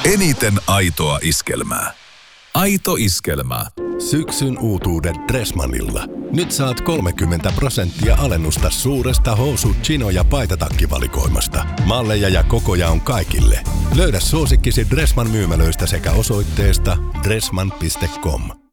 Eniten aitoa iskelmää. Aito iskelmää. Syksyn uutuudet Dressmannilla. Nyt saat 30% alennusta suuresta housu-, chino- ja paitatakkivalikoimasta. Malleja ja kokoja on kaikille. Löydä suosikkisi Dressmann myymälöistä sekä osoitteesta dressmann.com.